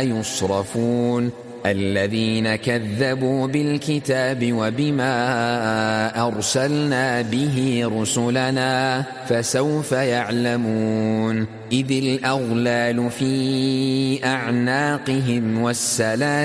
لا يصرفون الذين كذبوا بالكتاب وبما أرسلنا به رسلنا فسوف يعلمون إذ الأغلال في أعناقهم والسلاسل